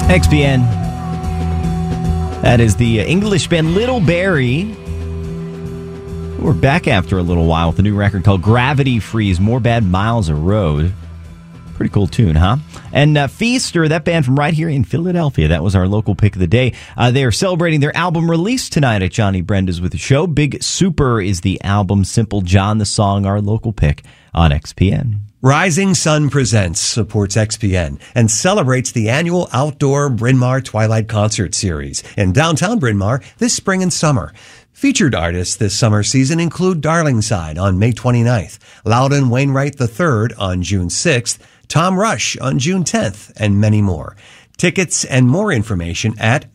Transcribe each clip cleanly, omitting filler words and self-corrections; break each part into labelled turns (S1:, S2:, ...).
S1: XPN. That is the English band Little Barry. We're back after a little while with a new record called Gravity Freeze, More Bad Miles of Road. Pretty cool tune, huh? And Feaster, that band from right here in Philadelphia, that was our local pick of the day. They are celebrating their album release tonight at Johnny Brenda's with the show. Big Super is the album, Simple John the song, our local pick on XPN.
S2: Rising Sun Presents supports XPN and celebrates the annual outdoor Bryn Mawr Twilight Concert Series in downtown Bryn Mawr this spring and summer. Featured artists this summer season include Darlingside on May 29th, Loudon Wainwright III on June 6th, Tom Rush on June 10th, and many more. Tickets and more information at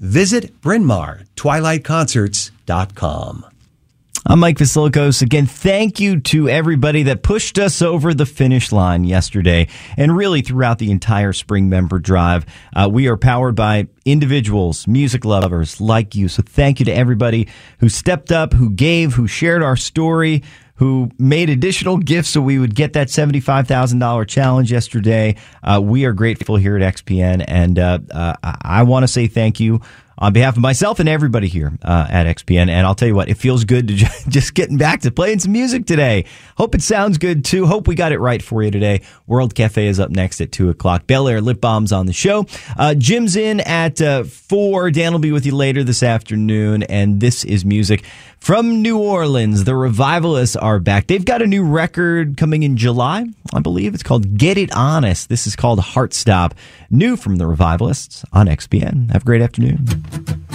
S2: visitbrynmawrtwilightconcerts.com.
S1: I'm Mike Vasilikos. Again, thank you to everybody that pushed us over the finish line yesterday and really throughout the entire spring member drive. We are powered by individuals, music lovers like you. So thank you to everybody who stepped up, who gave, who shared our story, who made additional gifts so we would get that $75,000 challenge yesterday. We are grateful here at XPN, and I want to say thank you on behalf of myself and everybody here at XPN. And I'll tell you what, it feels good to just getting back to playing some music today. Hope it sounds good, too. Hope we got it right for you today. World Cafe is up next at 2 o'clock. Bel Air Lip Balm's on the show. Jim's in at 4. Dan will be with you later this afternoon. And this is music from New Orleans. The Revivalists are back. They've got a new record coming in July, I believe. It's called Get It Honest. This is called Heartstop. New from the Revivalists on XPN. Have a great afternoon.